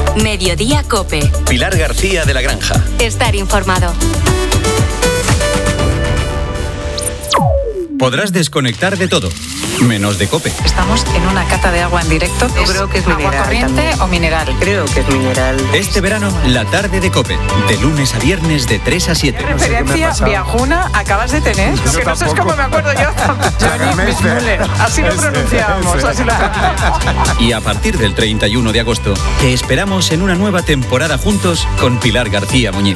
Mediodía COPE. Pilar García de la Granja. Estar informado. Podrás desconectar de todo, menos de COPE. Estamos en una cata de agua en directo. Yo creo que es agua mineral corriente también. o mineral. Creo que es mineral. Este verano, la tarde de COPE. De lunes a viernes de 3 a 7. ¿Qué referencia viajuna acabas de tener? Yo que no sé tampoco. cómo me acuerdo yo. Johnny Müller. Así lo pronunciábamos. Así lo... Y a partir del 31 de agosto, te esperamos en una nueva temporada juntos con Pilar García Muñiz.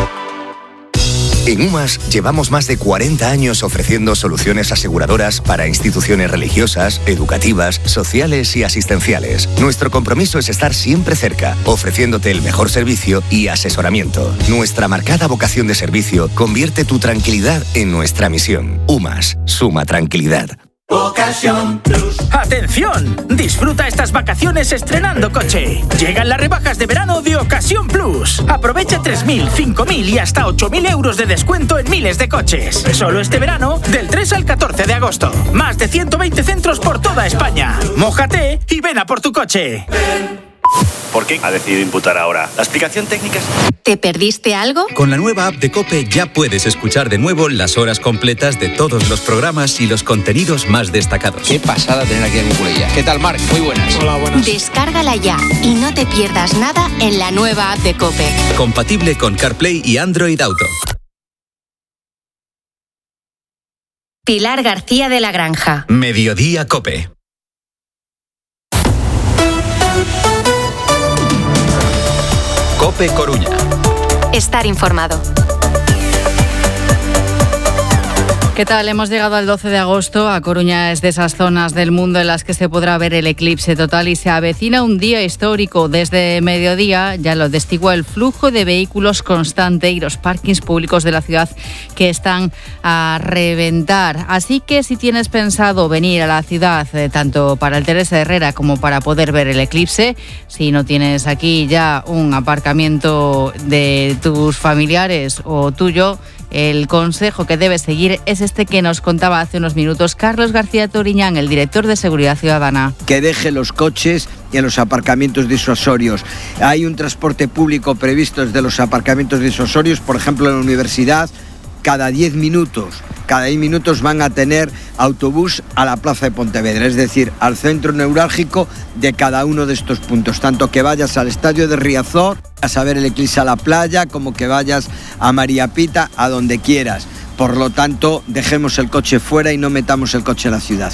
En UMAS llevamos más de 40 años ofreciendo soluciones aseguradoras para instituciones religiosas, educativas, sociales y asistenciales. Nuestro compromiso es estar siempre cerca, ofreciéndote el mejor servicio y asesoramiento. Nuestra marcada vocación de servicio convierte tu tranquilidad en nuestra misión. UMAS, suma tranquilidad. Ocasión Plus. ¡Atención! Disfruta estas vacaciones estrenando coche. Llegan las rebajas de verano de Ocasión Plus. Aprovecha 3.000, 5.000 y hasta 8.000 euros de descuento en miles de coches. Solo este verano, del 3 al 14 de agosto. Más de 120 centros por toda España. Mójate y ven a por tu coche. ¿Por qué ha decidido imputar ahora? ¿La explicación técnica es...? ¿Te perdiste algo? Con la nueva app de COPE ya puedes escuchar de nuevo las horas completas de todos los programas y los contenidos más destacados. Qué pasada tener aquí a Cucurella. ¿Qué tal, Marc? Muy buenas. Hola, buenas. Descárgala ya y no te pierdas nada en la nueva app de COPE. Compatible con CarPlay y Android Auto. Pilar García de la Granja. Mediodía COPE. COPE Coruña. Estar informado. ¿Qué tal? Hemos llegado al 12 de agosto. A Coruña es de esas zonas del mundo en las que se podrá ver el eclipse total y se avecina un día histórico. Desde mediodía ya lo testiguó el flujo de vehículos constante y los parkings públicos de la ciudad que están a reventar. Así que si tienes pensado venir a la ciudad, tanto para el Teresa Herrera como para poder ver el eclipse, si no tienes aquí ya un aparcamiento de tus familiares o tuyo, el consejo que debes seguir es este que nos contaba hace unos minutos Carlos García Toriñán, el director de Seguridad Ciudadana. Que deje los coches en los aparcamientos disuasorios. Hay un transporte público previsto desde los aparcamientos disuasorios, por ejemplo en la universidad, cada 10 minutos van a tener autobús a la plaza de Pontevedra, es decir, al centro neurálgico de cada uno de estos puntos, tanto que vayas al estadio de Riazor, a ver el eclipse a la playa, como que vayas a María Pita, a donde quieras. Por lo tanto, dejemos el coche fuera y no metamos el coche en la ciudad.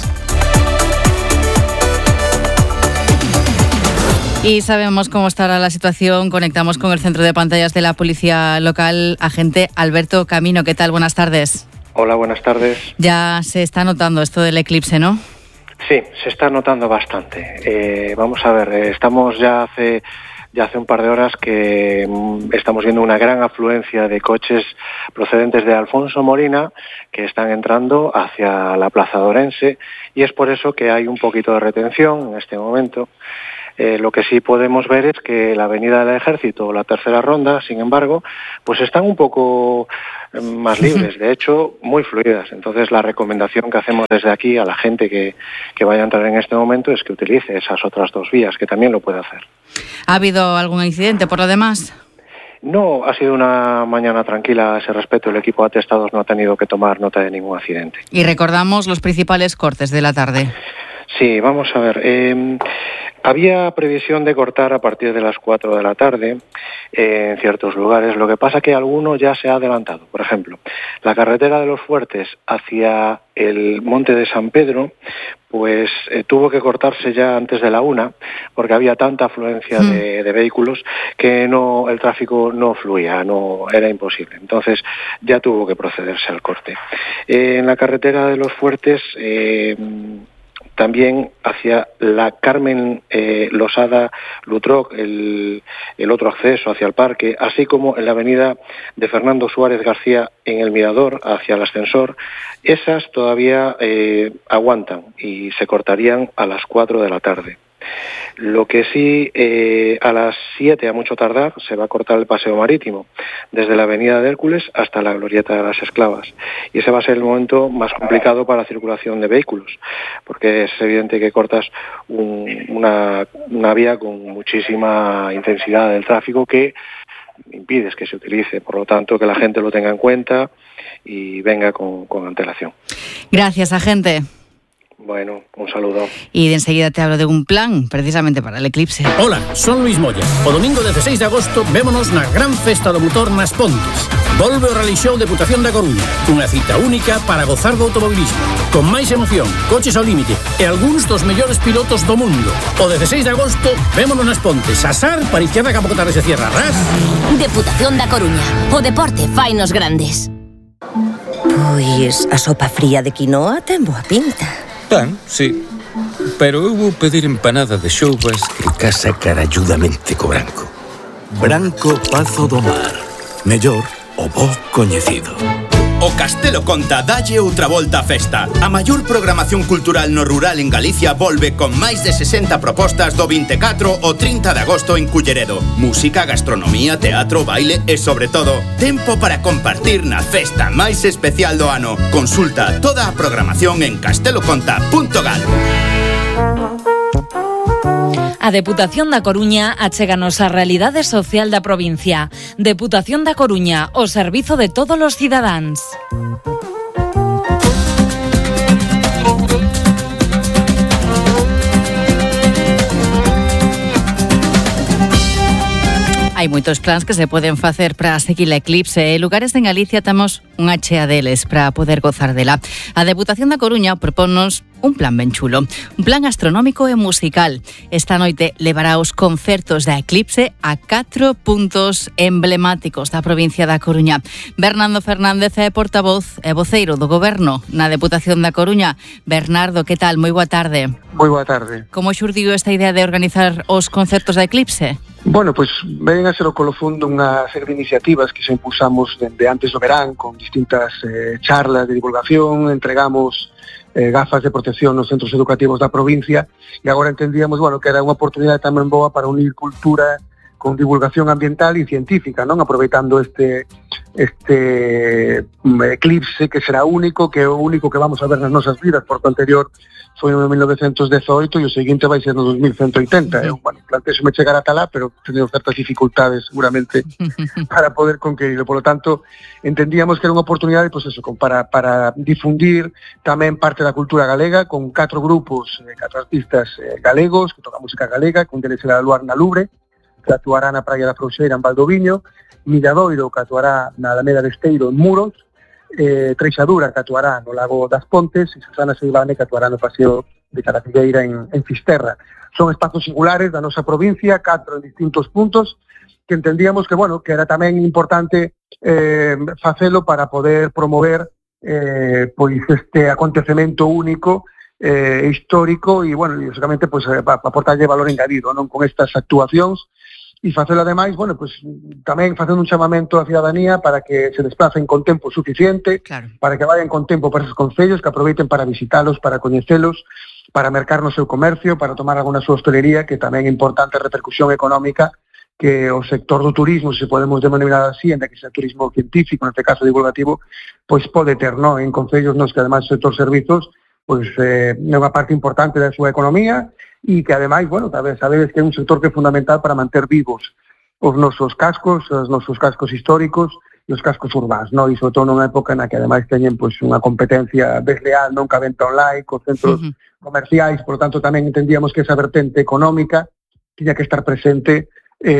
Y sabemos cómo estará la situación. Conectamos con el centro de pantallas de la policía local, agente Alberto Camino. ¿Qué tal? Buenas tardes. Hola, buenas tardes. Ya se está notando esto del eclipse, ¿no? Sí, se está notando bastante. Vamos a ver, estamos ya hace un par de horas que estamos viendo una gran afluencia de coches procedentes de Alfonso Molina que están entrando hacia la Plaza de Orense y es por eso que hay un poquito de retención en este momento. Lo que sí podemos ver es que la Avenida del Ejército o la Tercera Ronda, sin embargo, pues están un poco más libres, de hecho, muy fluidas. Entonces, la recomendación que hacemos desde aquí a la gente que vaya a entrar en este momento es que utilice esas otras dos vías, que también lo puede hacer. ¿Ha habido algún incidente por lo demás? No, ha sido una mañana tranquila a ese respecto. El equipo de atestados no ha tenido que tomar nota de ningún accidente. Y recordamos los principales cortes de la tarde. Sí, vamos a ver. Había previsión de cortar a partir de las 4 de la tarde en ciertos lugares. Lo que pasa que alguno ya se ha adelantado. Por ejemplo, la carretera de los Fuertes hacia el Monte de San Pedro, pues tuvo que cortarse ya antes de la 1 porque había tanta afluencia de vehículos que el tráfico no fluía, era imposible. Entonces ya tuvo que procederse al corte. En la carretera de los Fuertes también hacia la Carmen Losada Lutroc, el otro acceso hacia el parque, así como en la avenida de Fernando Suárez García en el Mirador hacia el ascensor, esas todavía aguantan y se cortarían a las 4 de la tarde. Lo que sí, a las 7 a mucho tardar se va a cortar el paseo marítimo desde la avenida de Hércules hasta la glorieta de las Esclavas, y ese va a ser el momento más complicado para la circulación de vehículos, porque es evidente que cortas una vía con muchísima intensidad del tráfico que impides que se utilice, por lo tanto que la gente lo tenga en cuenta y venga con antelación. Gracias, agente. Bueno, un saludo. Y de enseguida te hablo de un plan precisamente para el eclipse. Hola, son Luis Moya. O domingo 16 de agosto vémonos na gran festa do motor nas Pontes. Volve o Rally Show Deputación da Coruña. Unha cita única para gozar do automobilismo. Con máis emoción, coches ao límite e algúns dos mellores pilotos do mundo. O 16 de agosto vémonos nas Pontes. Asar para izquierda que a pouco tarde se cierra. Ras. Deputación da Coruña. O deporte fainos grandes. Pois a sopa fría de quinoa ten boa pinta. Pan, sí. Pero eu vou pedir empanada de xoubas que casa caralludamente co branco. Branco Pazo do Mar. Mellor o bo coñecido. O Castelo Conta dalle outra volta á festa. A maior programación cultural no rural en Galicia volve con máis de 60 propostas do 24 ao 30 de agosto en Culleredo. Música, gastronomía, teatro, baile e, sobre todo, tempo para compartir na festa máis especial do ano. Consulta toda a programación en casteloconta.gal. A Deputación da Coruña achéganos a realidade social da provincia. Deputación da Coruña, o servizo de todos os cidadáns. Hai moitos plans que se poden facer para seguir a eclipse e lugares en Galicia temos unha chea deles para poder gozar dela. A Deputación da Coruña propónnos un plan ben chulo, un plan gastronómico e musical. Esta noite levará os concertos da eclipse a 4 puntos emblemáticos da provincia da Coruña. Bernardo Fernández é portavoz e voceiro do Goberno na Deputación da Coruña. Bernardo, que tal? Moi boa tarde. Moi boa tarde. Como xurdiu esta idea de organizar os concertos da eclipse? Bueno, pois ven a ser o colofundo unha serie de iniciativas que se impulsamos dende antes do verán con distintas charlas de divulgación, entregamos gafas de protección nos centros educativos da provincia e agora entendíamos, bueno, que era unha oportunidade tamén boa para unir cultura con divulgación ambiental e científica, non? Aproveitando este eclipse que será único, que é o único que vamos a ver nas nosas vidas, porque o anterior foi no 1918 e o seguinte vai ser no 2180. Bueno, plantexome chegar ata lá, pero teño certas dificultades seguramente para poder conquerirlo. Por lo tanto, entendíamos que era unha oportunidade, pues eso, para difundir tamén parte da cultura galega con 4 grupos, 4 artistas galegos que tocan música galega, que un deles será Luar na Lubre, que actuará na Praia da Frouxeira en Valdoviño, Milladoiro, que actuará na Alameda de Esteiro en Muros, Treixadura, que actuará no Lago das Pontes, e Susana Seivane, que actuará no Paseo de Caracilleira en Fisterra. Son espazos singulares da nosa provincia, 4 en distintos puntos, que entendíamos que, bueno, que era tamén importante facelo para poder promover pois este acontecemento único histórico e, bueno, lógicamente, pois, aportarlle valor engadido, non, con estas actuacións. E facelo ademais, bueno, pues tamén facendo un chamamento á cidadanía para que se desplacen con tempo suficiente, claro, para que vayan con tempo para esos concellos, que aproveiten para visitalos, para coñecelos, para mercar no seu comercio, para tomar alguna súa hostelería, que tamén é importante a repercusión económica que o sector do turismo, se podemos denominar así, en que sea turismo científico, neste caso divulgativo, pois pode ter, non? En concellos nos que ademais o sector servizos pois é unha parte importante da súa economía e que ademais, bueno, sabedes que é un sector que é fundamental para manter vivos os nosos cascos históricos e os cascos urbáns, non? E sobre todo nunha época na que ademais teñen pois unha competencia desleal, non, ca venta online, cos centros comerciais, por lo tanto tamén entendíamos que esa vertente económica tiña que estar presente,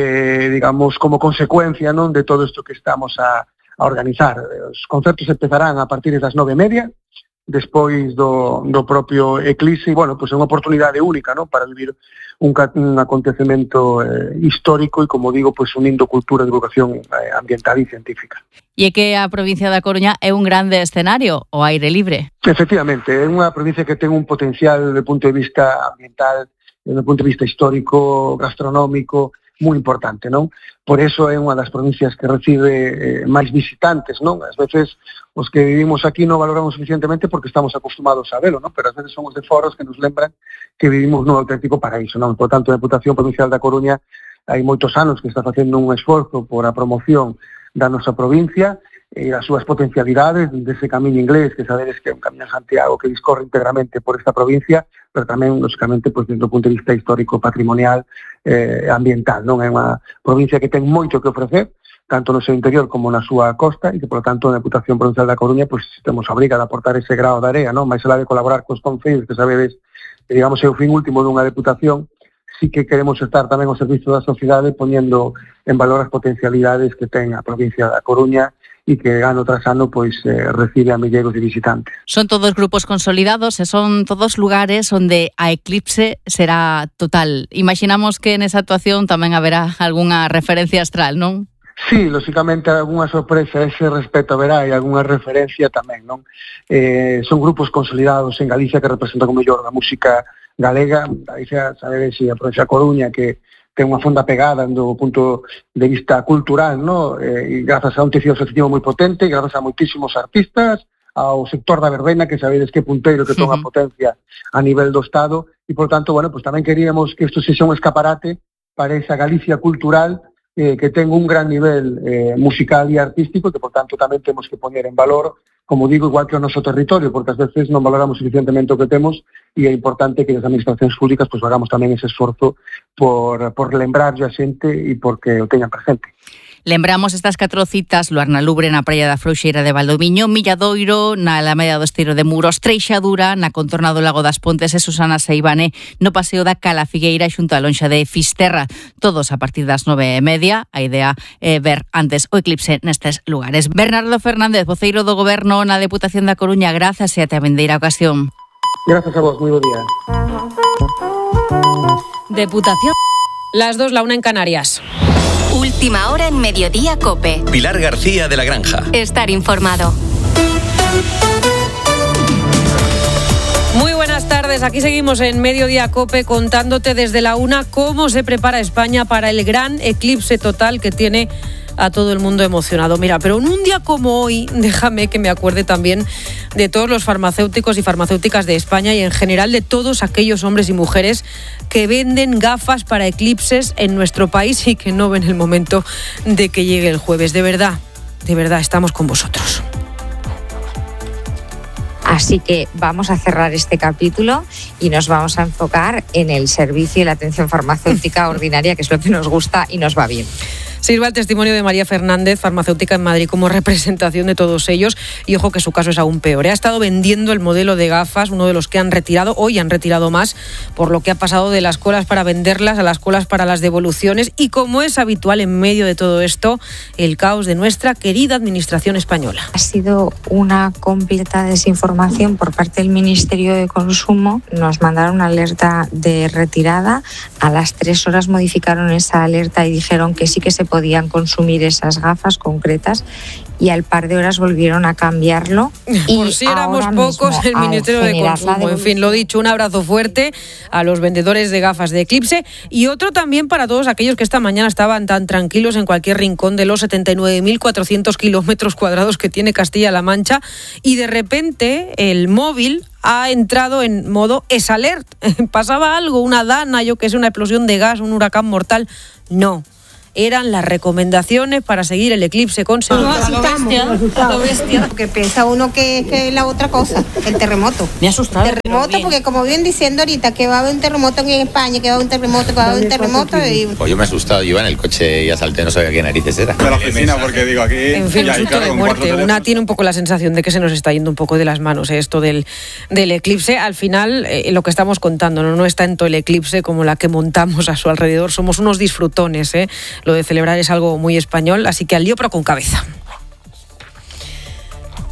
digamos, como consecuencia, non, de todo isto que estamos a organizar. Os concertos empezarán a partir das 9:30, despois do propio eclipse, e, bueno, pois é unha oportunidade única, non, para vivir un acontecemento histórico e, como digo, pois unindo cultura, divulgación ambiental e científica. E é que a provincia da Coruña é un grande escenario, o aire libre. Efectivamente, é unha provincia que ten un potencial desde o punto de vista ambiental, desde o punto de vista histórico, gastronómico, moi importante, non? Por eso é unha das provincias que recibe máis visitantes, non? Ás veces os que vivimos aquí non valoramos suficientemente porque estamos acostumados a velo, non? Pero ás veces son os de fora os que nos lembran que vivimos nun auténtico paraíso, non? Por tanto, a Deputación Provincial da Coruña hai moitos anos que está facendo un esforzo por a promoción da nosa provincia e as súas potencialidades dese camiño inglés, que sabedes que é un camiño de Santiago que discorre íntegramente por esta provincia, pero tamén, lógicamente, pois, desde o punto de vista histórico, patrimonial, ambiental, non? É unha provincia que ten moito que ofrecer, tanto no seu interior como na súa costa, e que, por lo tanto, na Deputación Provincial da Coruña, pois, temos a obriga de aportar ese grao de area, non? Mais alá de colaborar cos concellos, que sabedes, que, digamos, é o fin último dunha deputación, sí que queremos estar tamén ao servicio da sociedade, poñendo en valor as potencialidades que ten a provincia da Coruña, e que ano tras ano pois recibe a milleiros de visitantes. Son todos grupos consolidados e son todos lugares onde a eclipse será total. Imaginamos que nesa actuación tamén haberá algunha referencia astral, non? Sí, lógicamente algunha sorpresa a ese respecto haberá e algunha referencia tamén, non? Son grupos consolidados en Galicia que representan o mellor da música galega. Galicia, sabedes, a provincia de Coruña, que ten unha fonda pegada do punto de vista cultural, ¿no? E grazas a un tecido asociativo moi potente, grazas a moitísimos artistas, ao sector da verbena, que sabedes que punteiro, que ten unha potencia a nivel do Estado, e, por tanto, bueno, pues tamén queríamos que isto sexa un escaparate para esa Galicia cultural que ten un gran nivel musical e artístico, que, por tanto, tamén temos que poñer en valor, como digo, igual que o noso territorio, porque ás veces non valoramos suficientemente o que temos, e é importante que as administracións públicas pues hagamos tamén ese esforzo por lembrarlle a xente e porque o teñan presente. Lembramos estas 4 citas: Luarna Lubre na Praia da Frouxeira de Valdoviño, Milladoiro na Alameda do Esteiro de Muros, Treixadura na contorna do Lago das Pontes e Susana Seivane no Paseo da Cala Figueira xunto á lonxa de Fisterra. Todos a partir das 9:30. A idea é ver antes o eclipse nestes lugares. Bernardo Fernández, voceiro do Goberno na Deputación da Coruña, grazas e até a vindeira ocasión. Grazas a vos, moi bo día. Deputación. Las 2, la 1 en Canarias. Última hora en Mediodía COPE. Pilar García de la Granja. Estar informado. Muy buenas tardes, aquí seguimos en Mediodía COPE contándote desde la 1 cómo se prepara España para el gran eclipse total que tiene a todo el mundo emocionado. Mira, pero en un día como hoy, déjame que me acuerde también de todos los farmacéuticos y farmacéuticas de España y en general de todos aquellos hombres y mujeres que venden gafas para eclipses en nuestro país y que no ven el momento de que llegue el jueves. De verdad, estamos con vosotros. Así que vamos a cerrar este capítulo y nos vamos a enfocar en el servicio y la atención farmacéutica ordinaria, que es lo que nos gusta y nos va bien. Sirva el testimonio de María Fernández, farmacéutica en Madrid, como representación de todos ellos. Y ojo que su caso es aún peor. Ha estado vendiendo el modelo de gafas, uno de los que han retirado, hoy han retirado más, por lo que ha pasado de las colas para venderlas a las colas para las devoluciones. Y como es habitual en medio de todo esto, el caos de nuestra querida administración española. Ha sido una completa desinformación por parte del Ministerio de Consumo. Nos mandaron una alerta de retirada. A las 3 horas modificaron esa alerta y dijeron que sí que se podían consumir esas gafas concretas y al par de horas volvieron a cambiarlo. Por si éramos pocos, el Ministerio de Consumo. En fin, lo dicho, un abrazo fuerte a los vendedores de gafas de eclipse y otro también para todos aquellos que esta mañana estaban tan tranquilos en cualquier rincón de los 79.400 kilómetros cuadrados que tiene Castilla-La Mancha y de repente el móvil ha entrado en modo S-Alert. ¿Pasaba algo? ¿Una dana? Yo que sé, una explosión de gas, un huracán mortal. No. Eran las recomendaciones para seguir el eclipse con seguridad. Nos asustamos. Que piensa uno que es la otra cosa, el terremoto. Me ha asustado. Terremoto, porque como vienen diciendo ahorita que va a haber un terremoto en España, que va a haber un terremoto, que va a haber un terremoto. Y... Pues yo me he asustado, yo iba en el coche y asalté, no sabía qué narices era. De la oficina, porque digo aquí... En fin, un susto de muerte. Una tiene un poco la sensación de que se nos está yendo un poco de las manos esto del eclipse. Al final, lo que estamos contando no es tanto el eclipse como la que montamos a su alrededor. Somos unos disfrutones, Lo de celebrar es algo muy español, así que al lío pero con cabeza.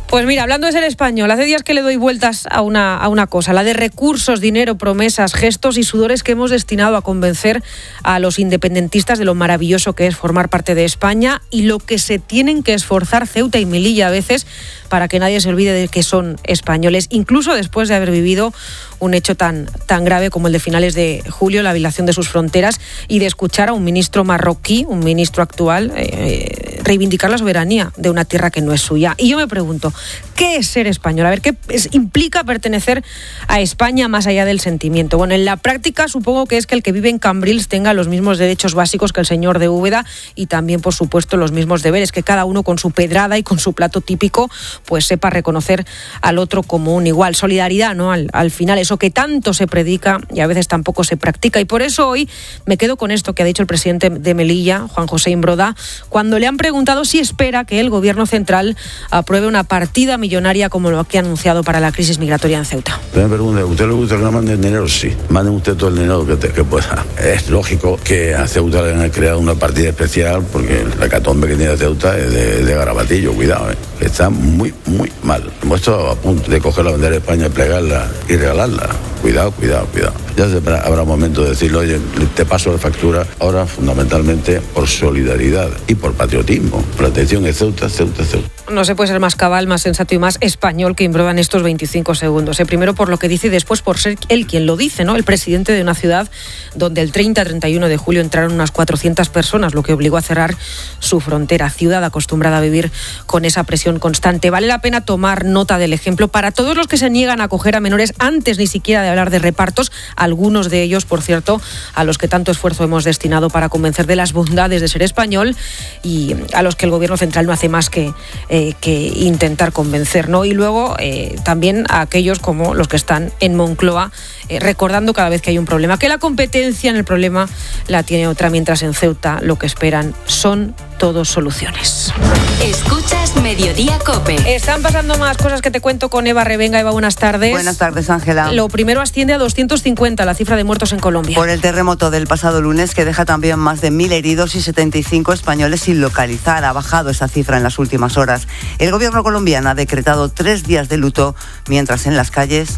Pues mira, hablando de ser español, hace días que le doy vueltas a una cosa, la de recursos, dinero, promesas, gestos y sudores que hemos destinado a convencer a los independentistas de lo maravilloso que es formar parte de España y lo que se tienen que esforzar Ceuta y Melilla a veces para que nadie se olvide de que son españoles, incluso después de haber vivido un hecho tan grave como el de finales de julio, la violación de sus fronteras, y de escuchar a un ministro marroquí, un ministro actual, reivindicar la soberanía de una tierra que no es suya. Y yo me pregunto, ¿qué es ser español? A ver, ¿qué implica pertenecer a España más allá del sentimiento? Bueno, en la práctica supongo que es que el que vive en Cambrils tenga los mismos derechos básicos que el señor de Úbeda y también, por supuesto, los mismos deberes, que cada uno con su pedrada y con su plato típico pues sepa reconocer al otro como un igual. Solidaridad, ¿no? Al final, eso que tanto se predica y a veces tampoco se practica. Y por eso hoy me quedo con esto que ha dicho el presidente de Melilla, Juan José Imbroda, cuando le han preguntado si espera que el gobierno central apruebe una partida millonaria como lo que ha anunciado para la crisis migratoria en Ceuta. Me pregunta, ¿a usted le gusta que no manden dinero? Sí, manden usted todo el dinero que pueda. Es lógico que a Ceuta le han creado una partida especial porque la catombe que tiene Ceuta es de garabatillo, cuidado, está muy mal. Hemos estado a punto de coger la bandera de España, plegarla y regalarla. Cuidado. Ya habrá momento de decirle, oye, te paso la factura, ahora fundamentalmente por solidaridad y por patriotismo. La atención es Ceuta. No se puede ser más cabal, más sensato y más español que Imbroda en estos 25 segundos. Primero por lo que dice y después por ser él quien lo dice, ¿no? El presidente de una ciudad donde el 30-31 de julio entraron unas 400 personas, lo que obligó a cerrar su frontera. Ciudad acostumbrada a vivir con esa presión constante. Vale la pena tomar nota del ejemplo para todos los que se niegan a acoger a menores antes ni siquiera de hablar de repartos, algunos de ellos, por cierto, a los que tanto esfuerzo hemos destinado para convencer de las bondades de ser español y a los que el gobierno central no hace más que intentar convencer, ¿no? Y luego también a aquellos como los que están en Moncloa recordando cada vez que hay un problema que la competencia en el problema la tiene otra, mientras en Ceuta lo que esperan son todos soluciones. Escuchas Mediodía COPE. Están pasando más cosas que te cuento con Eva Revenga. Eva, buenas tardes. Buenas tardes, Ángela. Lo primero, asciende a 250 la cifra de muertos en Colombia. Por el terremoto del pasado lunes, que deja también más de 1.000 heridos y 75 españoles sin localizar. Ha bajado esa cifra en las últimas horas. El gobierno colombiano ha decretado 3 días de luto, mientras en las calles...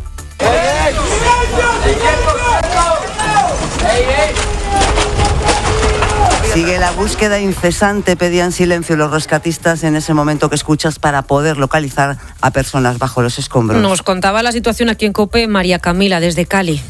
Sigue la búsqueda incesante, pedían silencio los rescatistas en ese momento que escuchas para poder localizar a personas bajo los escombros. Nos contaba la situación aquí en COPE María Camila desde Cali.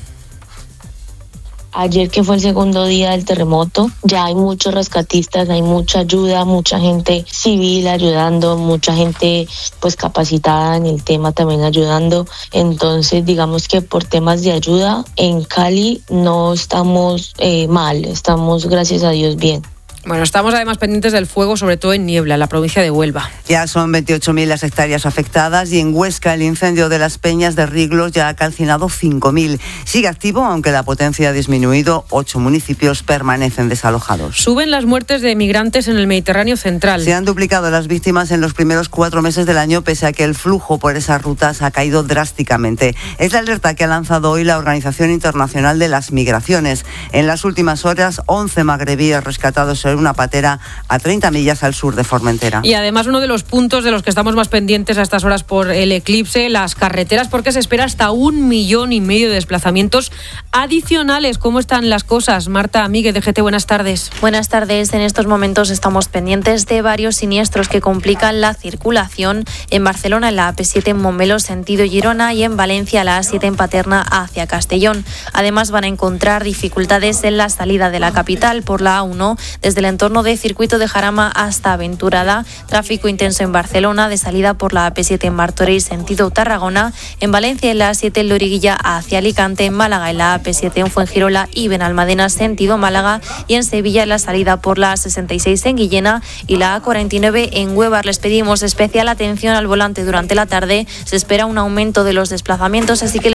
Ayer, que fue el segundo día del terremoto, ya hay muchos rescatistas, hay mucha ayuda, mucha gente civil ayudando, mucha gente pues capacitada en el tema también ayudando. Entonces, digamos que por temas de ayuda en Cali no estamos mal, estamos, gracias a Dios, bien. Bueno, estamos además pendientes del fuego, sobre todo en Niebla, en la provincia de Huelva. Ya son 28.000 las hectáreas afectadas y en Huesca el incendio de las Peñas de Riglos ya ha calcinado 5.000. Sigue activo, aunque la potencia ha disminuido. 8 municipios permanecen desalojados. Suben las muertes de migrantes en el Mediterráneo central. Se han duplicado las víctimas en los primeros 4 meses del año, pese a que el flujo por esas rutas ha caído drásticamente. Es la alerta que ha lanzado hoy la Organización Internacional de las Migraciones. En las últimas horas, 11 magrebíes rescatados en una patera a 30 millas al sur de Formentera. Y además uno de los puntos de los que estamos más pendientes a estas horas por el eclipse, las carreteras, porque se espera hasta 1,5 millones de desplazamientos adicionales. ¿Cómo están las cosas? Marta Amigue, de GT, buenas tardes. Buenas tardes. En estos momentos estamos pendientes de varios siniestros que complican la circulación en Barcelona, en la AP7 en Montmeló, sentido Girona, y en Valencia, la A7 en Paterna hacia Castellón. Además van a encontrar dificultades en la salida de la capital por la A1 desde el entorno de Circuito de Jarama hasta Aventurada. Tráfico intenso en Barcelona, de salida por la AP7 en Martorell, sentido Tarragona. En Valencia, en la A7 en Loriguilla hacia Alicante. En Málaga, en la AP7 en Fuengirola y Benalmádena, sentido Málaga. Y en Sevilla, en la salida por la A66 en Guillena y la A49 en Huevar. Les pedimos especial atención al volante durante la tarde. Se espera un aumento de los desplazamientos, así que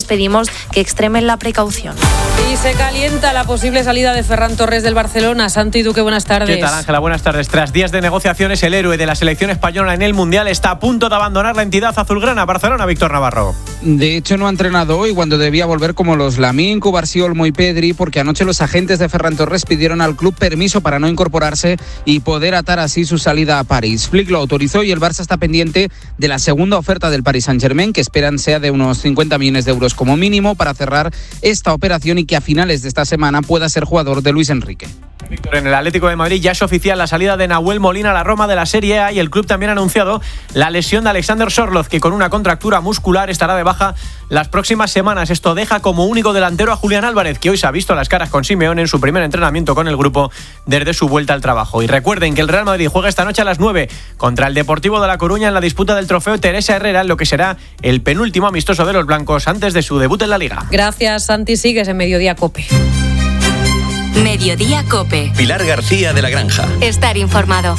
pedimos que extremen la precaución. Y se calienta la posible salida de Ferran Torres del Barcelona. Santi Duque, buenas tardes. ¿Qué tal, Ángela? Buenas tardes. Tras días de negociaciones, el héroe de la selección española en el Mundial está a punto de abandonar la entidad azulgrana. Barcelona, Víctor Navarro. De hecho, no ha entrenado hoy cuando debía volver como los Lamine, Cubarsí, Olmo y Pedri, porque anoche los agentes de Ferran Torres pidieron al club permiso para no incorporarse y poder atar así su salida a París. Flick lo autorizó y el Barça está pendiente de la segunda oferta del Paris Saint-Germain, que esperan sea de unos 50 millones de euros como mínimo para cerrar esta operación y que a finales de esta semana pueda ser jugador de Luis Enrique. Víctor, en el Atlético de Madrid ya es oficial la salida de Nahuel Molina a la Roma de la Serie A y el club también ha anunciado la lesión de Alexander Sørloth, que con una contractura muscular estará de baja las próximas semanas. Esto deja como único delantero a Julián Álvarez, que hoy se ha visto a las caras con Simeone en su primer entrenamiento con el grupo desde su vuelta al trabajo. Y recuerden que el Real Madrid juega esta noche a las 9 contra el Deportivo de La Coruña en la disputa del trofeo Teresa Herrera, en lo que será el penúltimo amistoso de los blancos antes de su debut en la Liga. Gracias, Santi. Sigues en Mediodía COPE. Mediodía COPE. Pilar García de la Granja. Estar informado.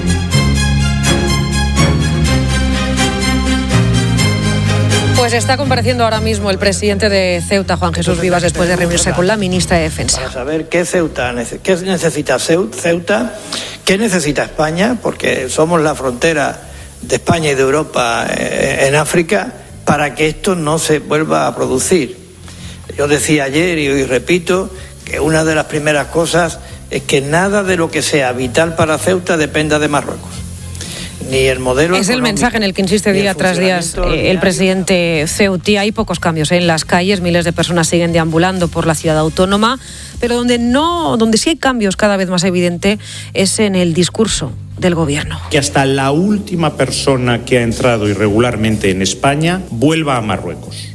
Pues está compareciendo ahora mismo el presidente de Ceuta, Juan Jesús Vivas, después de reunirse con la ministra de Defensa. Para saber qué necesita Ceuta, qué necesita España, porque somos la frontera de España y de Europa en África, para que esto no se vuelva a producir. Yo decía ayer y hoy repito que una de las primeras cosas es que nada de lo que sea vital para Ceuta dependa de Marruecos. Ni el modelo es el mensaje en el que insiste día tras día el presidente ceutí. Hay pocos cambios en las calles, miles de personas siguen deambulando por la ciudad autónoma, pero donde sí hay cambios cada vez más evidente es en el discurso del gobierno. Que hasta la última persona que ha entrado irregularmente en España vuelva a Marruecos.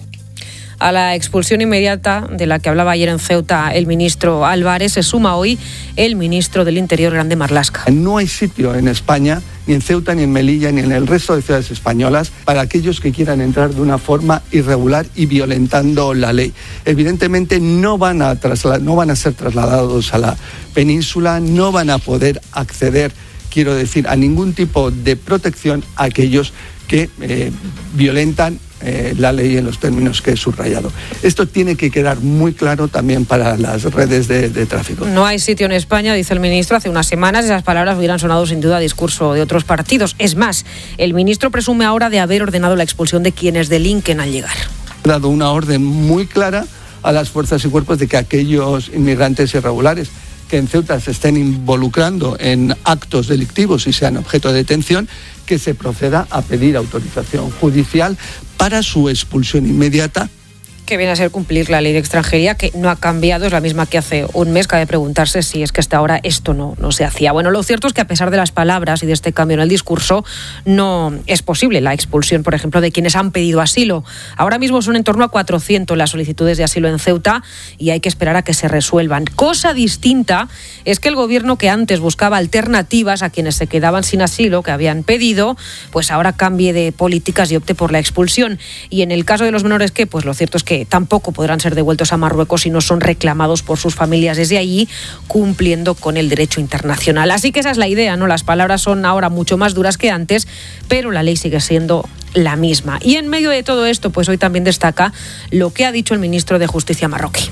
A la expulsión inmediata de la que hablaba ayer en Ceuta el ministro Álvarez se suma hoy el ministro del Interior, Grande Marlaska. No hay sitio en España, ni en Ceuta, ni en Melilla, ni en el resto de ciudades españolas, para aquellos que quieran entrar de una forma irregular y violentando la ley. Evidentemente no van a ser trasladados a la península, no van a poder acceder, quiero decir, a ningún tipo de protección a aquellos que violentan la ley en los términos que he subrayado. Esto tiene que quedar muy claro también para las redes de tráfico. No hay sitio en España, dice el ministro. Hace unas semanas esas palabras hubieran sonado sin duda a discurso de otros partidos. Es más, el ministro presume ahora de haber ordenado la expulsión de quienes delinquen al llegar. Ha dado una orden muy clara a las fuerzas y cuerpos de que aquellos inmigrantes irregulares que en Ceuta se estén involucrando en actos delictivos y sean objeto de detención, que se proceda a pedir autorización judicial para su expulsión inmediata. Que viene a ser cumplir la ley de extranjería, que no ha cambiado, es la misma que hace un mes. Cabe preguntarse si es que hasta ahora esto no se hacía. Bueno, lo cierto es que a pesar de las palabras y de este cambio en el discurso, no es posible la expulsión, por ejemplo, de quienes han pedido asilo. Ahora mismo son en torno a 400 las solicitudes de asilo en Ceuta y hay que esperar a que se resuelvan. Cosa distinta es que el gobierno, que antes buscaba alternativas a quienes se quedaban sin asilo, que habían pedido, pues ahora cambie de políticas y opte por la expulsión. Y en el caso de los menores, ¿qué? Pues lo cierto es que tampoco podrán ser devueltos a Marruecos si no son reclamados por sus familias desde allí, cumpliendo con el derecho internacional. Así que esa es la idea, ¿no? Las palabras son ahora mucho más duras que antes, pero la ley sigue siendo la misma. Y en medio de todo esto, pues hoy también destaca lo que ha dicho el ministro de Justicia marroquí.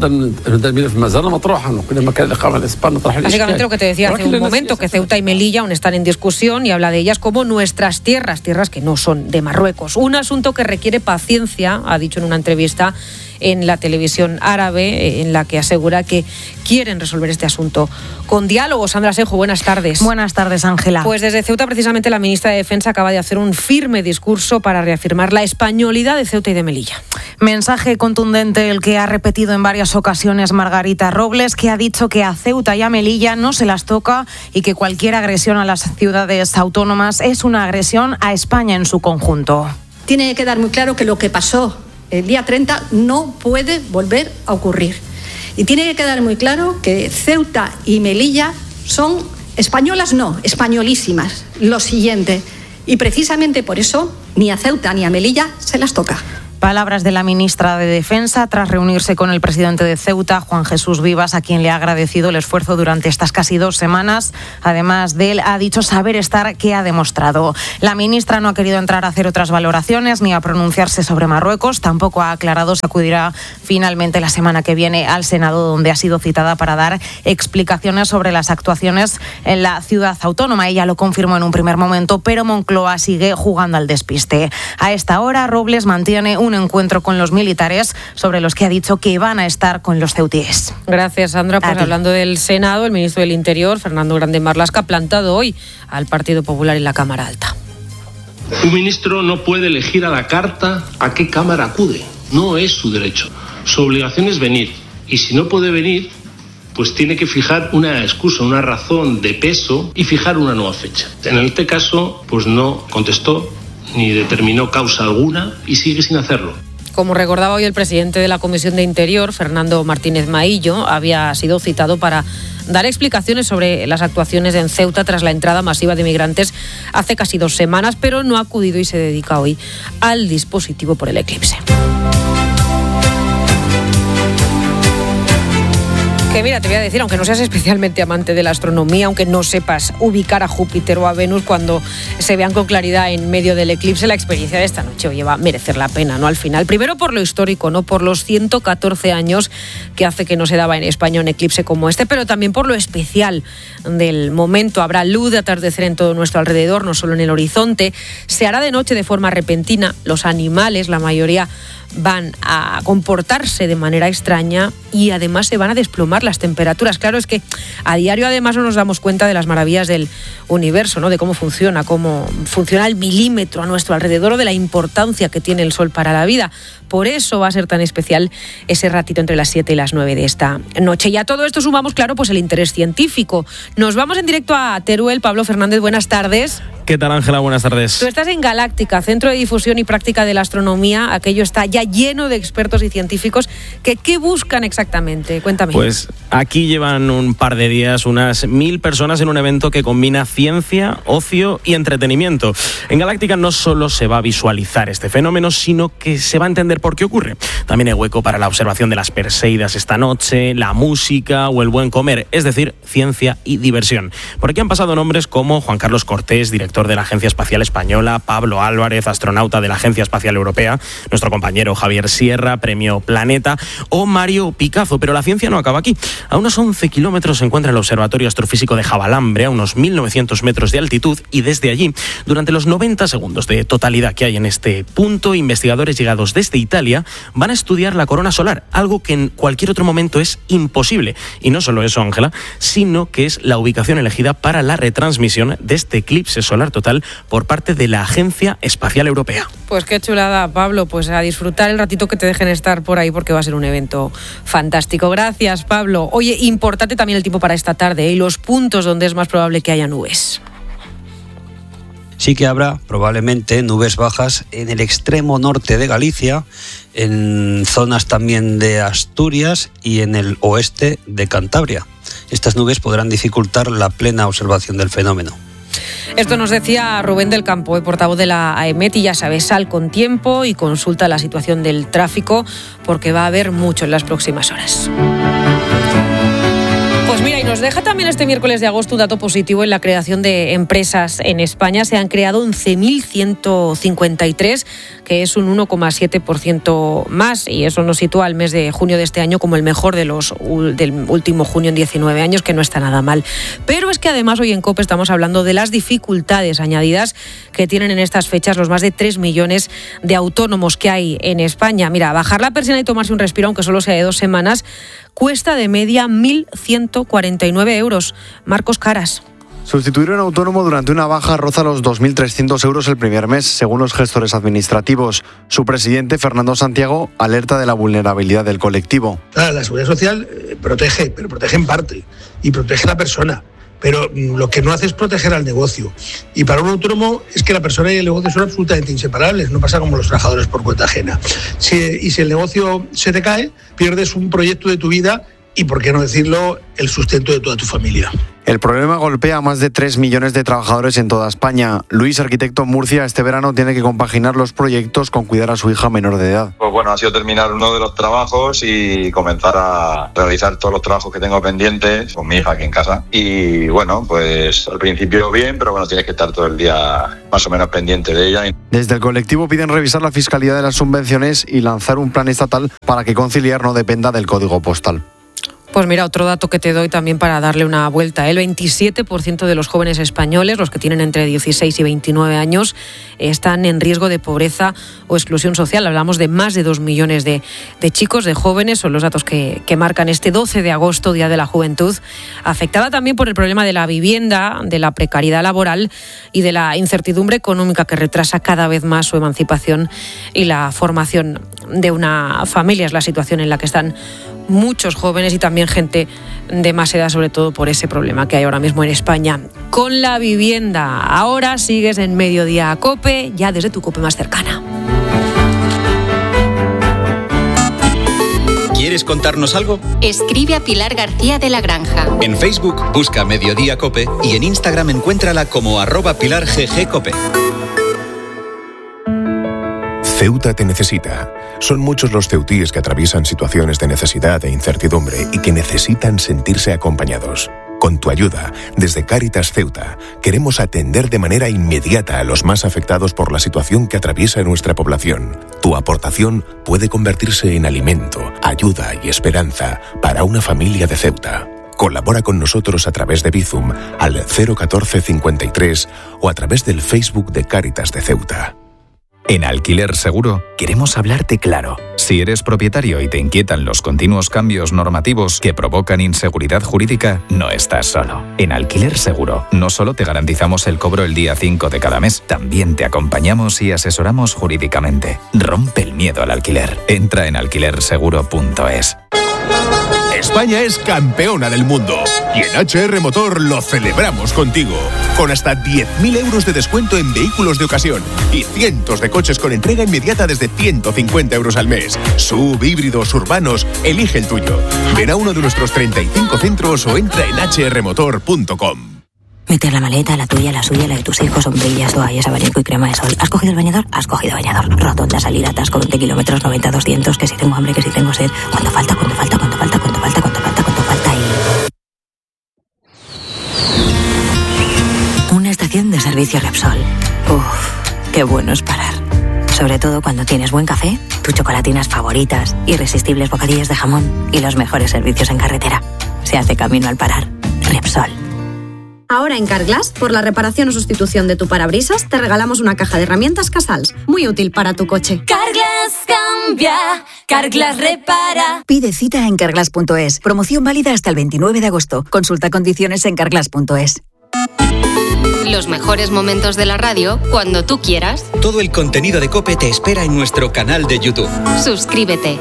Básicamente lo que te decía hace un momento, que Ceuta y Melilla aún están en discusión y habla de ellas como nuestras tierras que no son de Marruecos. Un asunto que requiere paciencia, ha dicho en una entrevista en la televisión árabe, en la que asegura que quieren resolver este asunto con diálogo. Sandra Senjo, buenas tardes. Buenas tardes, Ángela. Pues desde Ceuta, precisamente, la ministra de Defensa acaba de hacer un firme discurso para reafirmar la españolidad de Ceuta y de Melilla. Mensaje contundente el que ha repetido en varias ocasiones Margarita Robles, que ha dicho que a Ceuta y a Melilla no se las toca y que cualquier agresión a las ciudades autónomas es una agresión a España en su conjunto. Tiene que quedar muy claro que lo que pasó el día 30 no puede volver a ocurrir. Y tiene que quedar muy claro que Ceuta y Melilla son españolas, no, españolísimas. Lo siguiente. Y precisamente por eso ni a Ceuta ni a Melilla se las toca. Palabras de la ministra de Defensa tras reunirse con el presidente de Ceuta, Juan Jesús Vivas, a quien le ha agradecido el esfuerzo durante estas casi 2 semanas. Además de él, ha dicho saber estar que ha demostrado. La ministra no ha querido entrar a hacer otras valoraciones ni a pronunciarse sobre Marruecos. Tampoco ha aclarado si acudirá finalmente la semana que viene al Senado, donde ha sido citada para dar explicaciones sobre las actuaciones en la ciudad autónoma. Ella lo confirmó en un primer momento, pero Moncloa sigue jugando al despiste. A esta hora, Robles mantiene un encuentro con los militares sobre los que ha dicho que van a estar con los ceutíes. Gracias, Sandra. Pues hablando del Senado, el ministro del Interior, Fernando Grande Marlaska, ha plantado hoy al Partido Popular en la Cámara Alta. Un ministro no puede elegir a la carta a qué Cámara acude. No es su derecho. Su obligación es venir. Y si no puede venir, pues tiene que fijar una excusa, una razón de peso y fijar una nueva fecha. En este caso, pues no contestó ni determinó causa alguna y sigue sin hacerlo. Como recordaba hoy el presidente de la Comisión de Interior, Fernando Martínez Maillo, había sido citado para dar explicaciones sobre las actuaciones en Ceuta tras la entrada masiva de migrantes hace casi 2 semanas, pero no ha acudido y se dedica hoy al dispositivo por el eclipse. Que mira, te voy a decir, aunque no seas especialmente amante de la astronomía, aunque no sepas ubicar a Júpiter o a Venus cuando se vean con claridad en medio del eclipse, la experiencia de esta noche, oye, va a merecer la pena, ¿no? Al final, primero por lo histórico, ¿no? Por los 114 años que hace que no se daba en España un eclipse como este, pero también por lo especial del momento. Habrá luz de atardecer en todo nuestro alrededor, no solo en el horizonte. Se hará de noche de forma repentina. Los animales, la mayoría, van a comportarse de manera extraña y además se van a desplomar las temperaturas. Claro, es que a diario además no nos damos cuenta de las maravillas del universo, ¿no? De cómo funciona el milímetro a nuestro alrededor o de la importancia que tiene el sol para la vida. Por eso va a ser tan especial ese ratito entre las 7 y las 9 de esta noche. Y a todo esto sumamos, claro, pues el interés científico. Nos vamos en directo a Teruel. Pablo Fernández, buenas tardes. ¿Qué tal, Ángela? Buenas tardes. Tú estás en Galáctica, Centro de Difusión y Práctica de la Astronomía. Aquello está ya lleno de expertos y científicos. ¿Qué buscan exactamente? Cuéntame. Pues aquí llevan un par de días unas 1000 personas en un evento que combina ciencia, ocio y entretenimiento. En Galáctica no solo se va a visualizar este fenómeno, sino que se va a entender por qué ocurre. También hay hueco para la observación de las Perseidas esta noche, la música o el buen comer, es decir, ciencia y diversión. Por aquí han pasado nombres como Juan Carlos Cortés, director de la Agencia Espacial Española, Pablo Álvarez, astronauta de la Agencia Espacial Europea, nuestro compañero Javier Sierra, premio Planeta, o Mario Picazo. Pero la ciencia no acaba aquí. A unos 11 kilómetros se encuentra el Observatorio Astrofísico de Javalambre, a unos 1900 metros de altitud, y desde allí, durante los 90 segundos de totalidad que hay en este punto, investigadores llegados desde Italia van a estudiar la corona solar, algo que en cualquier otro momento es imposible. Y no solo eso, Ángela, sino que es la ubicación elegida para la retransmisión de este eclipse solar total por parte de la Agencia Espacial Europea. Pues qué chulada, Pablo. Pues a disfrutar el ratito que te dejen estar por ahí, porque va a ser un evento fantástico. Gracias, Pablo. Oye, importante también el tiempo para esta tarde y los puntos donde es más probable que haya nubes. Sí que habrá probablemente nubes bajas en el extremo norte de Galicia, en zonas también de Asturias y en el oeste de Cantabria. Estas nubes podrán dificultar la plena observación del fenómeno. Esto nos decía Rubén del Campo, el portavoz de la AEMET, y ya sabes, sal con tiempo y consulta la situación del tráfico porque va a haber mucho en las próximas horas. Pues mira, y nos deja también este miércoles de agosto un dato positivo en la creación de empresas en España. Se han creado 11.153, que es un 1,7% más, y eso nos sitúa al mes de junio de este año como el mejor del último junio en 19 años, que no está nada mal. Pero es que además hoy en COPE estamos hablando de las dificultades añadidas que tienen en estas fechas los más de 3 millones de autónomos que hay en España. Mira, bajar la persiana y tomarse un respiro, aunque solo sea de 2 semanas, cuesta de media 1.149 euros. Marcos Caras. Sustituir a un autónomo durante una baja roza los 2.300 euros el primer mes, según los gestores administrativos. Su presidente, Fernando Santiago, alerta de la vulnerabilidad del colectivo. La Seguridad Social protege, pero protege en parte, y protege a la persona. Pero lo que no hace es proteger al negocio. Y para un autónomo es que la persona y el negocio son absolutamente inseparables. No pasa como los trabajadores por cuenta ajena. Y si el negocio se te cae, pierdes un proyecto de tu vida y, por qué no decirlo, el sustento de toda tu familia. El problema golpea a más de 3 millones de trabajadores en toda España. Luis, arquitecto en Murcia, este verano tiene que compaginar los proyectos con cuidar a su hija menor de edad. Pues bueno, ha sido terminar uno de los trabajos y comenzar a realizar todos los trabajos que tengo pendientes con mi hija aquí en casa. Y bueno, pues al principio bien, pero bueno, tienes que estar todo el día más o menos pendiente de ella. Desde el colectivo piden revisar la fiscalidad de las subvenciones y lanzar un plan estatal para que conciliar no dependa del código postal. Pues mira, otro dato que te doy también para darle una vuelta. El 27% de los jóvenes españoles, los que tienen entre 16 y 29 años, están en riesgo de pobreza o exclusión social. Hablamos de más de 2 millones de chicos, de jóvenes. Son los datos que marcan este 12 de agosto, Día de la Juventud, afectada también por el problema de la vivienda, de la precariedad laboral y de la incertidumbre económica que retrasa cada vez más su emancipación y la formación de una familia. Es la situación en la que están muchos jóvenes y también gente de más edad, sobre todo por ese problema que hay ahora mismo en España con la vivienda. Ahora sigues en Mediodía COPE, ya desde tu COPE más cercana. ¿Quieres contarnos algo? Escribe a Pilar García de la Granja. En Facebook busca Mediodía COPE y en Instagram encuéntrala como @PilarGGCope. Ceuta te necesita. Son muchos los ceutíes que atraviesan situaciones de necesidad e incertidumbre y que necesitan sentirse acompañados. Con tu ayuda, desde Cáritas Ceuta, queremos atender de manera inmediata a los más afectados por la situación que atraviesa nuestra población. Tu aportación puede convertirse en alimento, ayuda y esperanza para una familia de Ceuta. Colabora con nosotros a través de Bizum al 014 53 o a través del Facebook de Cáritas de Ceuta. En Alquiler Seguro queremos hablarte claro. Si eres propietario y te inquietan los continuos cambios normativos que provocan inseguridad jurídica, no estás solo. En Alquiler Seguro no solo te garantizamos el cobro el día 5 de cada mes, también te acompañamos y asesoramos jurídicamente. Rompe el miedo al alquiler. Entra en alquilerseguro.es. España es campeona del mundo y en HR Motor lo celebramos contigo. Con hasta 10.000 euros de descuento en vehículos de ocasión y cientos de coches con entrega inmediata desde 150 euros al mes. SUV, híbridos, urbanos, elige el tuyo. Ven a uno de nuestros 35 centros o entra en hrmotor.com. Meter la maleta, la tuya, la suya, la de tus hijos, sombrillas, toallas, abanico y crema de sol. ¿Has cogido el bañador? Has cogido bañador. Rotonda, salida, atasco, 20 kilómetros, 90, 200, que si tengo hambre, que si tengo sed. ¿Cuánto falta? ¿Cuánto falta? ¿Cuánto falta? ¿Cuánto falta? ¿Cuánto falta? ¿Cuánto falta? Y... una estación de servicio Repsol. Uf, qué bueno es parar. Sobre todo cuando tienes buen café, tus chocolatinas favoritas, irresistibles bocadillos de jamón y los mejores servicios en carretera. Se hace camino al parar. Repsol. Ahora en Carglass, por la reparación o sustitución de tu parabrisas, te regalamos una caja de herramientas Casals, muy útil para tu coche. Carglass cambia, Carglass repara. Pide cita en carglass.es. Promoción válida hasta el 29 de agosto. Consulta condiciones en carglass.es. Los mejores momentos de la radio cuando tú quieras. Todo el contenido de COPE te espera en nuestro canal de YouTube. Suscríbete.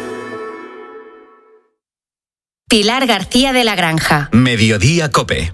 Pilar García de la Granja. Mediodía COPE.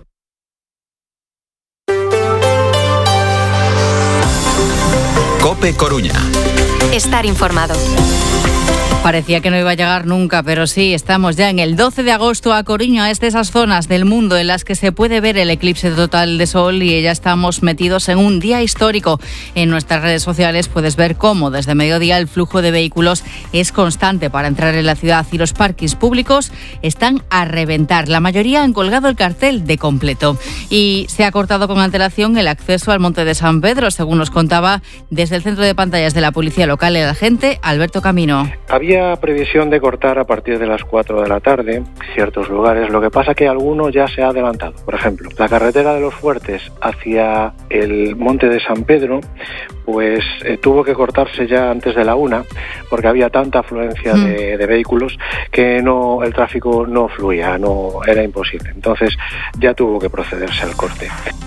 COPE Coruña. Estar informado. Parecía que no iba a llegar nunca, pero sí, estamos ya en el 12 de agosto a Coruña. Es de esas zonas del mundo en las que se puede ver el eclipse total de sol y ya estamos metidos en un día histórico. En nuestras redes sociales puedes ver cómo desde mediodía el flujo de vehículos es constante para entrar en la ciudad y los parkings públicos están a reventar. La mayoría han colgado el cartel de completo y se ha cortado con antelación el acceso al Monte de San Pedro, según nos contaba desde el centro de pantallas de la Policía Local el agente Alberto Camino. Había previsión de cortar a partir de las 4 de la tarde ciertos lugares, lo que pasa que alguno ya se ha adelantado. Por ejemplo, la carretera de los Fuertes hacia el Monte de San Pedro, pues tuvo que cortarse ya antes de la 1 porque había tanta afluencia de vehículos que el tráfico no fluía, no era imposible. Entonces ya tuvo que procederse al corte.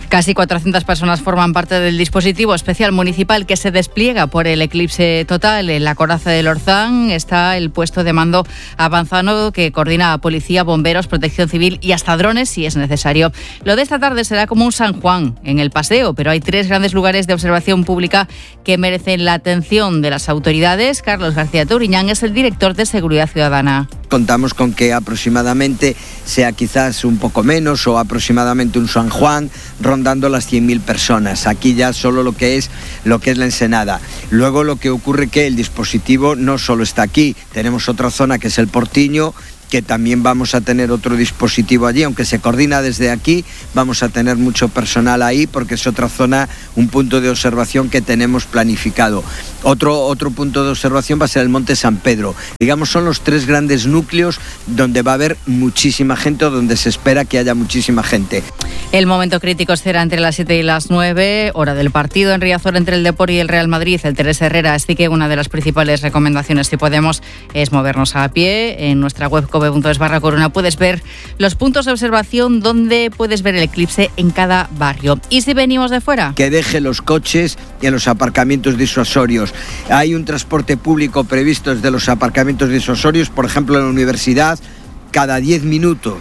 Casi 400 personas forman parte del dispositivo especial municipal que se despliega por el eclipse total. En la coraza del Orzán está el puesto de mando avanzado que coordina a policía, bomberos, protección civil y hasta drones si es necesario. Lo de esta tarde será como un San Juan en el paseo, pero hay 3 grandes lugares de observación pública que merecen la atención de las autoridades. Carlos García Touriñán es el director de Seguridad Ciudadana. Contamos con que aproximadamente sea quizás un poco menos o aproximadamente un San Juan rondando las 100.000 personas. Aquí ya solo lo que es la Ensenada. Luego lo que ocurre que el dispositivo no solo está aquí, tenemos otra zona que es el Portiño, que también vamos a tener otro dispositivo allí, aunque se coordina desde aquí, vamos a tener mucho personal ahí porque es otra zona, un punto de observación que tenemos planificado. Otro punto de observación va a ser el Monte San Pedro. Digamos, son los 3 grandes núcleos donde va a haber muchísima gente o donde se espera que haya muchísima gente. El momento crítico será entre las 7 y las 9, hora del partido en Riazor entre el Depor y el Real Madrid, el Teresa Herrera. Así que una de las principales recomendaciones, si podemos, es movernos a pie. En nuestra web cope.es/corona puedes ver los puntos de observación donde puedes ver el eclipse en cada barrio. ¿Y si venimos de fuera? Que deje los coches en los aparcamientos disuasorios. Hay un transporte público previsto desde los aparcamientos disuasorios, por ejemplo en la universidad, cada 10 minutos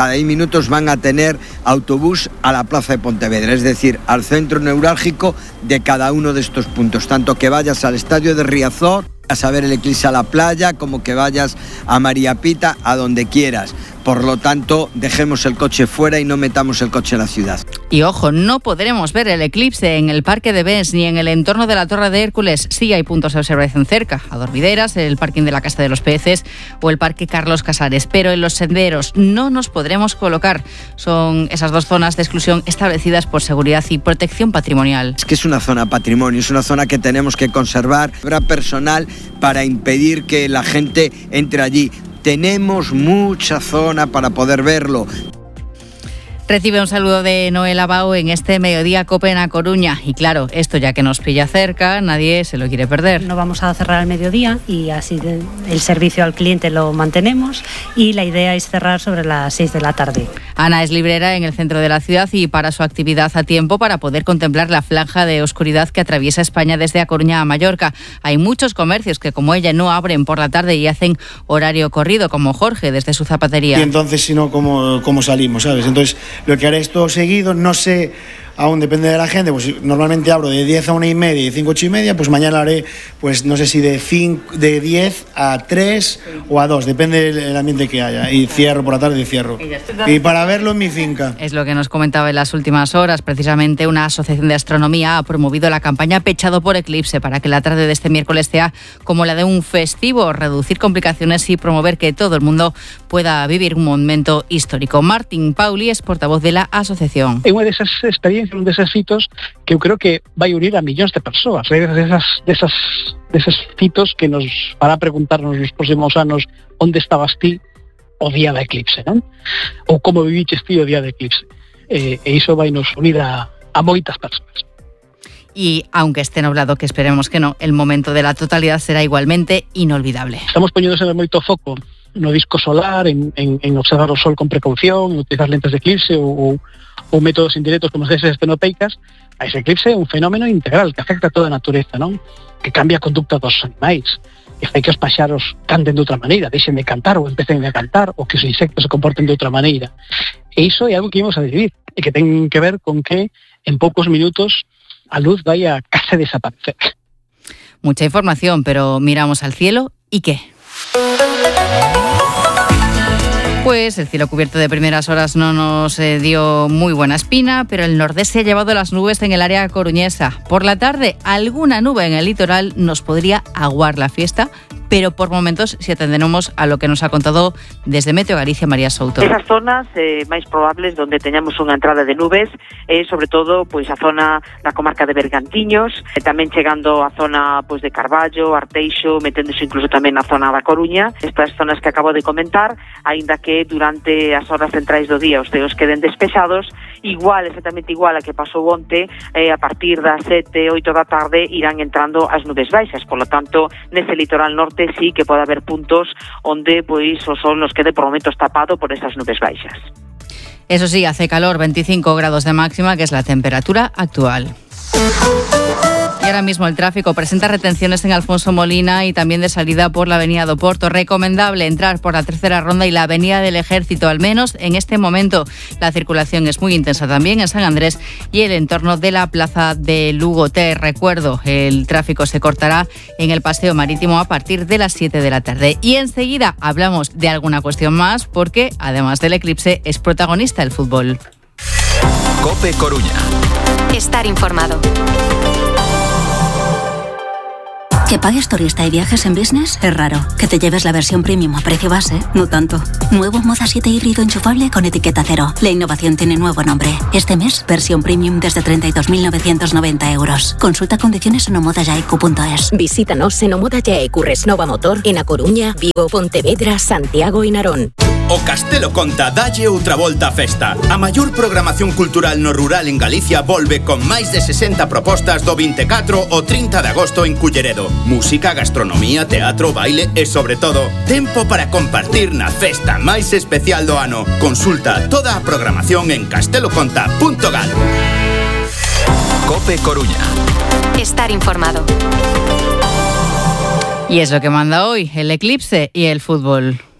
van a tener autobús a la plaza de Pontevedra, es decir, al centro neurálgico de cada uno de estos puntos, tanto que vayas al estadio de Riazor, a ver el eclipse a la playa, como que vayas a María Pita, a donde quieras. Por lo tanto, dejemos el coche fuera y no metamos el coche en la ciudad. Y ojo, no podremos ver el eclipse en el Parque de Bens ni en el entorno de la Torre de Hércules. Sí hay puntos de observación cerca, a Dormideras, el parking de la Casa de los Peces o el Parque Carlos Casares. Pero en los senderos no nos podremos colocar. Son esas 2 zonas de exclusión establecidas por seguridad y protección patrimonial. Es que es una zona patrimonio, es una zona que tenemos que conservar. Habrá personal para impedir que la gente entre allí. Tenemos mucha zona para poder verlo. Recibe un saludo de Noel Abao en este Mediodía Cope en A Coruña. Y claro, esto ya que nos pilla cerca, nadie se lo quiere perder. No vamos a cerrar al mediodía y así el servicio al cliente lo mantenemos y la idea es cerrar sobre las 6 de la tarde. Ana es librera en el centro de la ciudad y para su actividad a tiempo para poder contemplar la franja de oscuridad que atraviesa España desde A Coruña a Mallorca. Hay muchos comercios que como ella no abren por la tarde y hacen horario corrido, como Jorge desde su zapatería. Y entonces si no, ¿cómo salimos, sabes? Entonces lo que haré es todo seguido, no sé, aún depende de la gente, pues normalmente abro de 10 a 1:30 y de 5 a 8:30, pues mañana haré, pues no sé si de 10 a 3 o a 2, depende del ambiente que haya, y cierro por la tarde y cierro. Y para verlo en mi finca. Es lo que nos comentaba en las últimas horas, precisamente una asociación de astronomía ha promovido la campaña Pechado por Eclipse para que la tarde de este miércoles sea como la de un festivo, reducir complicaciones y promover que todo el mundo pueda vivir un momento histórico. Martín Pauli es portavoz de la asociación. É unha desas experiencias, un deses fitos que eu creo que vai unir a millóns de persoas. É deses fitos que nos fará preguntarnos nos próximos anos onde estabas ti o día da eclipse, non? Ou como viviches ti o día da eclipse. E iso vai nos unir a moitas persoas. Y aunque esté nublado, que esperemos que no, el momento de la totalidad será igualmente inolvidable. Estamos poñendo sempre moito foco no disco solar, en observar o sol con precaución, en utilizar lentes de eclipse ou métodos indirectos como as estenopeicas. A ese eclipse é un fenómeno integral que afecta a toda a natureza, non? Que cambia a conducta dos animais, que fai que os paxaros canten de outra maneira, deixen de cantar ou empecen a cantar, ou que os insectos se comporten de outra maneira. E iso é algo que ímos a vivir e que ten que ver con que en poucos minutos a luz vai a case desaparecer. Mucha información, pero miramos al cielo ¿y qué? Pues el cielo cubierto de primeras horas no nos dio muy buena espina, pero el nordeste se ha llevado las nubes en el área coruñesa. Por la tarde, alguna nube en el litoral nos podría aguar la fiesta, pero por momentos si atenderemos a lo que nos ha contado desde Meteo Galicia María Souto. Esas zonas máis probables donde teñamos unha entrada de nubes sobre todo pois a zona da comarca de Bergantiños, tamén chegando a zona pois de Carballo, Arteixo, meténdose incluso tamén na zona da Coruña. Estas zonas que acabo de comentar, aínda que durante as horas centrais do día os ceos queden despexados, exactamente igual a que pasou onte, a partir das 7, 8 da tarde irán entrando as nubes baixas, por lo tanto, nese litoral norte sí que pode haber puntos onde pois o sol nos quede por momentos tapado por esas nubes baixas. Eso sí, hace calor, 25 grados de máxima, que es la temperatura actual. Y ahora mismo el tráfico presenta retenciones en Alfonso Molina y también de salida por la avenida do Porto. Recomendable entrar por la tercera ronda y la avenida del Ejército, al menos en este momento. La circulación es muy intensa también en San Andrés y el entorno de la plaza de Lugo. Te recuerdo, el tráfico se cortará en el paseo marítimo a partir de las 7 de la tarde. Y enseguida hablamos de alguna cuestión más porque, además del eclipse, es protagonista el fútbol. COPE Coruña. Estar informado. Que pagues turista y viajes en business es raro. Que te lleves la versión premium a precio base, no tanto. Nuevo Moda 7 híbrido enchufable con etiqueta cero. La innovación tiene nuevo nombre. Este mes, versión premium desde 32.990 euros. Consulta condiciones en omodayaicu.es. Visítanos en Omoda Yaecu Resnova Motor en A Coruña, Vigo, Pontevedra, Santiago y Narón. O Castelo Conta dalle outra volta a festa. A maior programación cultural no rural en Galicia volve con máis de 60 propostas do 24 ao 30 de agosto en Culleredo. Música, gastronomía, teatro, baile e, sobre todo, tempo para compartir na festa máis especial do ano. Consulta toda a programación en casteloconta.gal. COPE Coruña. Estar informado. Y es lo que manda hoy, el eclipse y el fútbol.